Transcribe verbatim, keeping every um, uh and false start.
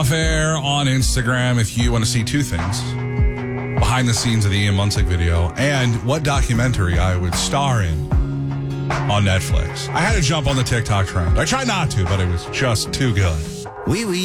Affair on Instagram if you want to see two things. Behind the scenes of the Ian Munsick video and what documentary I would star in on Netflix. I had to jump on the TikTok trend. I tried not to, but it was just too good. Wee wee.